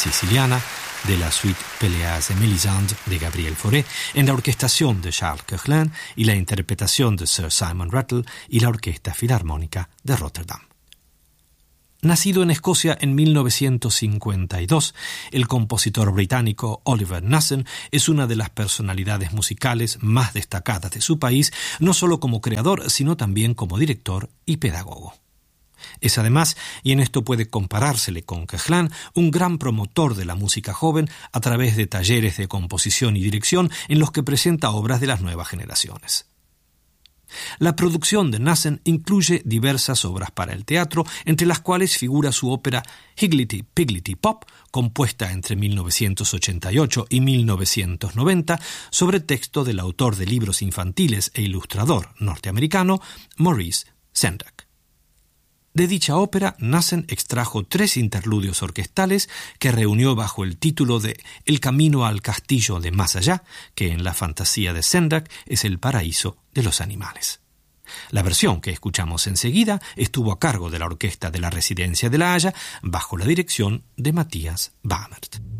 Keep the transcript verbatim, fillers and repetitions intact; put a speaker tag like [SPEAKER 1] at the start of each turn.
[SPEAKER 1] siciliana de la suite Péléas et Mélisande de Gabriel Fauré, en la orquestación de Charles Koechlin y la interpretación de Sir Simon Rattle y la Orquesta Filarmónica de Rotterdam. Nacido en Escocia en mil novecientos cincuenta y dos, el compositor británico Oliver Knassen es una de las personalidades musicales más destacadas de su país, no solo como creador, sino también como director y pedagogo. Es además, y en esto puede comparársele con Koechlin, un gran promotor de la música joven a través de talleres de composición y dirección en los que presenta obras de las nuevas generaciones. La producción de Knassen incluye diversas obras para el teatro, entre las cuales figura su ópera Higgledy Piggledy Pop, compuesta entre mil novecientos ochenta y ocho y mil novecientos noventa, sobre texto del autor de libros infantiles e ilustrador norteamericano Maurice Sendak. De dicha ópera, Knassen extrajo tres interludios orquestales que reunió bajo el título de El camino al castillo de más allá, que en la fantasía de Sendak es el paraíso de los animales. La versión que escuchamos enseguida estuvo a cargo de la Orquesta de la Residencia de La Haya, bajo la dirección de Matthias Bamert.